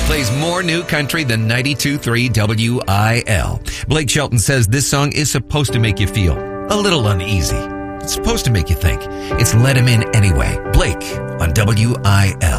plays more new country than 92.3 WIL. Blake Shelton says this song is supposed to make you feel a little uneasy. It's supposed to make you think. It's Let Him In Anyway. Blake on WIL.